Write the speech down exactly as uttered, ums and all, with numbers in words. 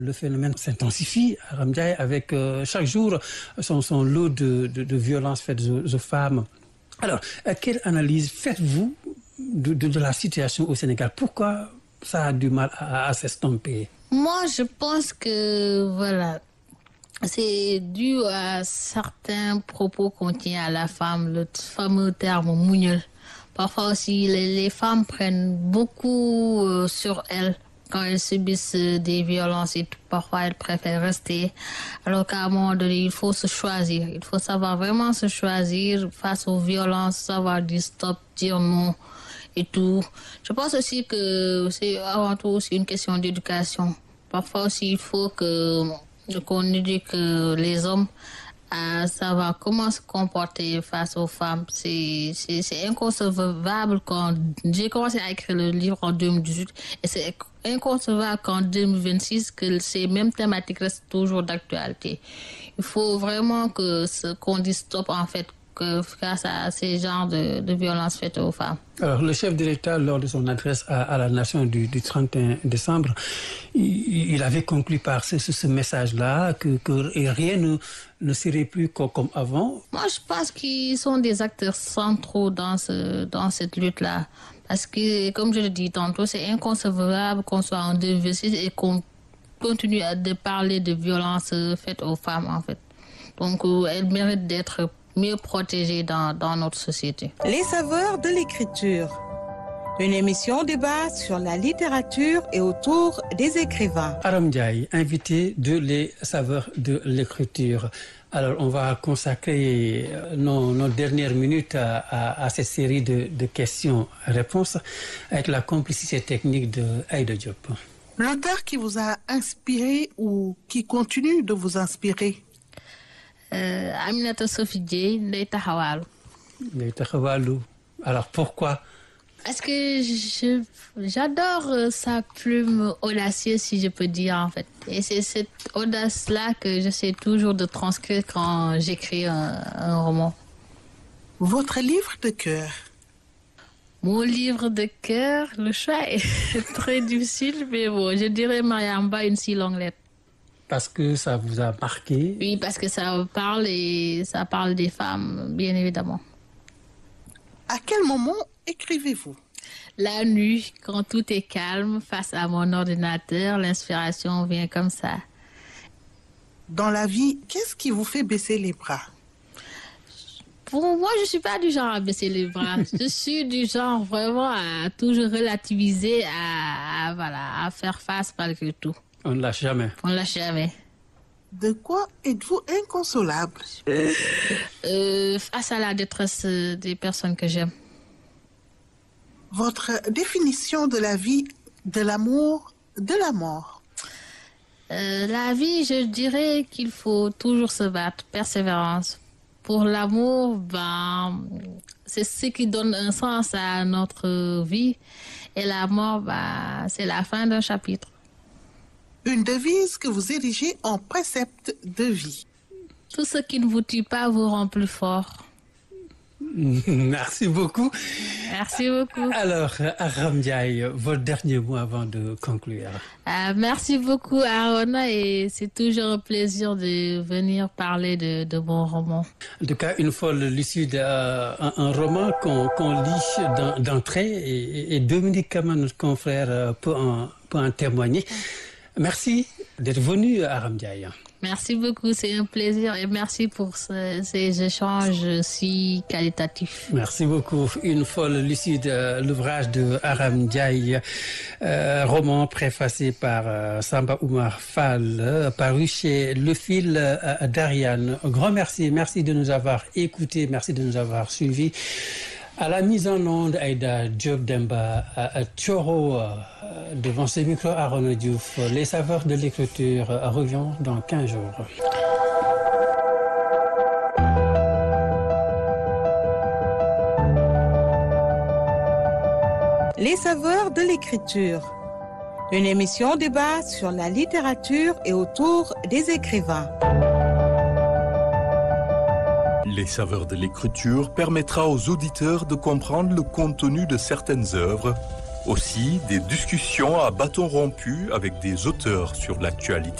Le phénomène s'intensifie à Ramdiaye avec euh, chaque jour son, son lot de, de, de violences faites aux, aux femmes. Alors, euh, quelle analyse faites-vous de, de, de la situation au Sénégal? Pourquoi ça a du mal à, à s'estomper? Moi, je pense que, voilà, c'est dû à certains propos qu'on tient à la femme, le fameux terme mougneul. Parfois aussi, les, les femmes prennent beaucoup euh, sur elles quand elles subissent des violences et tout. Parfois, elles préfèrent rester. Alors qu'à un moment donné, il faut se choisir. Il faut savoir vraiment se choisir face aux violences, savoir dire stop, dire non et tout. Je pense aussi que c'est avant tout aussi une question d'éducation. Parfois aussi, il faut que qu'on éduque les hommes à savoir comment se comporter face aux femmes. C'est, c'est, c'est inconcevable quand j'ai commencé à écrire le livre en deux mille dix-huit et c'est inconcevable qu'en deux mille vingt-six que ces mêmes thématiques restent toujours d'actualité. Il faut vraiment que ce, qu'on dise stop en fait que face à ces genres de, de violences faites aux femmes. Alors, le chef de l'État, lors de son adresse à, à la nation du, du trente et un décembre, il, il avait conclu par ce, ce, ce message-là que, que rien ne, ne serait plus comme, comme avant. Moi, je pense qu'ils sont des acteurs centraux dans, ce, dans cette lutte-là. Parce que, comme je le dis tantôt, c'est inconcevable qu'on soit en deux mille vingt-six et qu'on continue à de parler de violences faites aux femmes, en fait. Donc, euh, elles méritent d'être mieux protégées dans, dans notre société. Les saveurs de l'écriture. Une émission débat sur la littérature et autour des écrivains. Aram Ndiaye, invité de Les saveurs de l'écriture. Alors, on va consacrer nos, nos dernières minutes à, à, à cette série de, de questions-réponses avec la complicité technique de Aïda Diop. L'auteur qui vous a inspiré ou qui continue de vous inspirer? Euh, Aminata Sophie Dieye, Ndeye Taxawaalu. Ndeye Taxawaalu. Alors, pourquoi? Parce que je, j'adore sa plume audacieuse, si je peux dire, en fait. Et c'est cette audace-là que j'essaie toujours de transcrire quand j'écris un, un roman. Votre livre de cœur? Mon livre de cœur, le choix est très difficile, mais bon, je dirais Mariamba, une si longue lettre. Parce que ça vous a marqué? Oui, parce que ça parle et ça parle des femmes, bien évidemment. À quel moment écrivez-vous? La nuit, quand tout est calme, face à mon ordinateur, l'inspiration vient comme ça. Dans la vie, qu'est-ce qui vous fait baisser les bras? Pour moi, je ne suis pas du genre à baisser les bras. Je suis du genre vraiment à toujours relativiser, à, à, voilà, à faire face malgré tout. On ne lâche jamais. On ne lâche jamais. De quoi êtes-vous inconsolable? euh, Face à la détresse des personnes que j'aime. Votre définition de la vie, de l'amour, de la mort? euh, La vie, je dirais qu'il faut toujours se battre, persévérance. Pour l'amour, ben, c'est ce qui donne un sens à notre vie. Et la mort, ben, c'est la fin d'un chapitre. Une devise que vous érigez en précepte de vie? Tout ce qui ne vous tue pas vous rend plus fort. Merci beaucoup. Merci beaucoup. Alors, Aram Ndiaye, votre dernier mot avant de conclure. Euh, merci beaucoup, Arona, et c'est toujours un plaisir de venir parler de, de mon roman. En tout cas, une folle l'issue d'un un roman qu'on qu'on lit d'entrée, et, et Dominique Kama, notre confrère, peut en, peut en témoigner. Merci d'être venu, Aram Ndiaye. Merci beaucoup, c'est un plaisir et merci pour ce, ces échanges si qualitatifs. Merci beaucoup. Une folle lucide, euh, l'ouvrage de Aram Ndiaye, euh, roman préfacé par euh, Samba Oumar Fall, euh, paru chez Le Fil euh, d'Ariane. Un grand merci, merci de nous avoir écoutés, merci de nous avoir suivis. À la mise en onde, Aïda Diop Demba, à Thioro, euh, devant ce micro, Arona Diouf. Les saveurs de l'écriture euh, revient dans quinze jours. Les saveurs de l'écriture. Une émission débat sur la littérature et autour des écrivains. Les saveurs de l'écriture permettra aux auditeurs de comprendre le contenu de certaines œuvres Aussi des discussions à bâton rompu avec des auteurs sur l'actualité